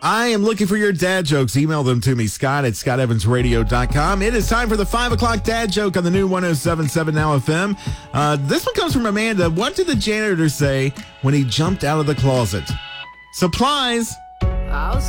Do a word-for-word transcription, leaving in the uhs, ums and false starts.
I am looking for your dad jokes. Email them to me, Scott at scott evans radio dot com. It is time for the five o'clock dad joke on the new one oh seven point seven Now F M. Uh, this one comes from Amanda. What did the janitor say when he jumped out of the closet? Supplies. I'll